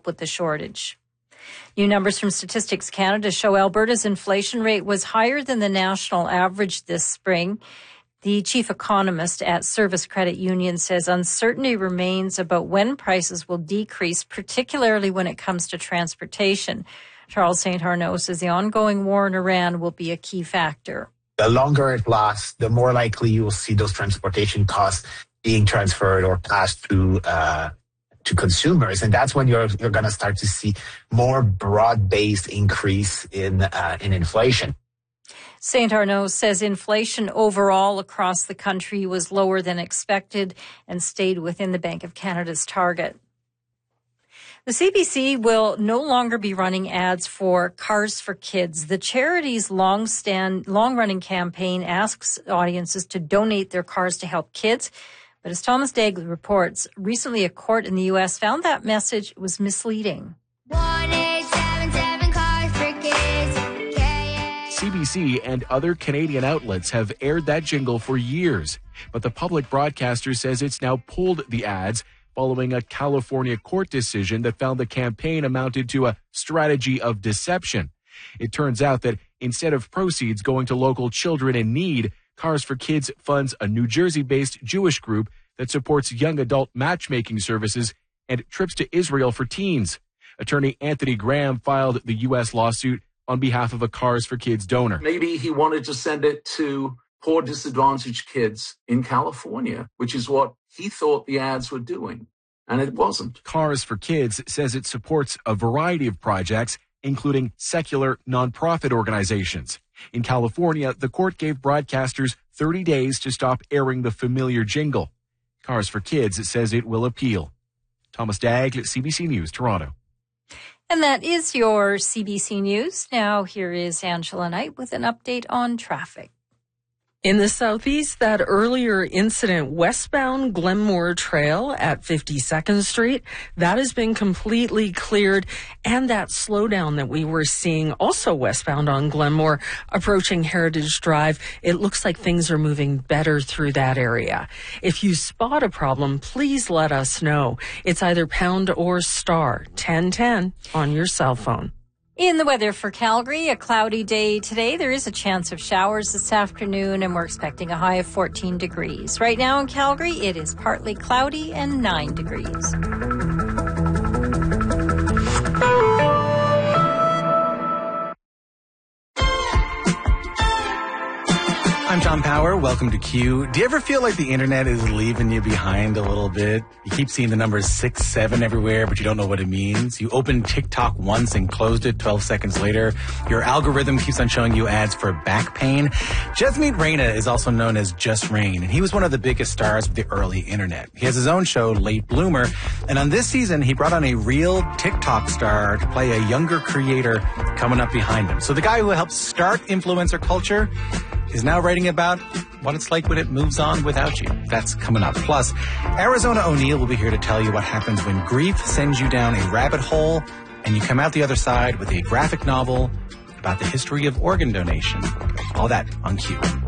help with the shortage. New numbers from Statistics Canada show Alberta's inflation rate was higher than the national average this spring. The chief economist at Service Credit Union says uncertainty remains about when prices will decrease, particularly when it comes to transportation. Charles St. Arnaud says the ongoing war in Iran will be a key factor. The longer it lasts, the more likely you will see those transportation costs being transferred or passed through to consumers, and that's when you're going to start to see more broad-based increase in inflation. St. Arnaud says inflation overall across the country was lower than expected and stayed within the Bank of Canada's target. The CBC will no longer be running ads for Cars for Kids. The charity's long-running campaign asks audiences to donate their cars to help kids. But as Thomas Dagley reports, recently a court in the U.S. found that message was misleading. 1877 Cars for Kids. CBC and other Canadian outlets have aired that jingle for years, but the public broadcaster says it's now pulled the ads following a California court decision that found the campaign amounted to a strategy of deception. It turns out that instead of proceeds going to local children in need, Cars for Kids funds a New Jersey-based Jewish group that supports young adult matchmaking services and trips to Israel for teens. Attorney Anthony Graham filed the U.S. lawsuit on behalf of a Cars for Kids donor. Maybe he wanted to send it to poor, disadvantaged kids in California, which is what he thought the ads were doing, and it wasn't. Cars for Kids says it supports a variety of projects, including secular nonprofit organizations. In California, the court gave broadcasters 30 days to stop airing the familiar jingle. Cars for Kids says it will appeal. Thomas Daigle, CBC News, Toronto. And that is your CBC News. Now here is Angela Knight with an update on traffic. In the southeast, that earlier incident westbound Glenmore Trail at 52nd Street, that has been completely cleared. And that slowdown that we were seeing also westbound on Glenmore approaching Heritage Drive, it looks like things are moving better through that area. If you spot a problem, please let us know. It's either pound or star 1010 on your cell phone. In the weather for Calgary, a cloudy day today. There is a chance of showers this afternoon, and we're expecting a high of 14 degrees. Right now in Calgary, it is partly cloudy and 9 degrees. I'm Tom Power. Welcome to Q. Do you ever feel like the internet is leaving you behind a little bit? You keep seeing the numbers 6, 7 everywhere, but you don't know what it means. You opened TikTok once and closed it 12 seconds later. Your algorithm keeps on showing you ads for back pain. Jasmeet Raina is also known as Just Rain, and he was one of the biggest stars of the early internet. He has his own show, Late Bloomer, and on this season, he brought on a real TikTok star to play a younger creator coming up behind him. So the guy who helped start influencer culture is now writing about what it's like when it moves on without you. That's coming up. Plus, Arizona O'Neill will be here to tell you what happens when grief sends you down a rabbit hole and you come out the other side with a graphic novel about the history of organ donation. All that on Q.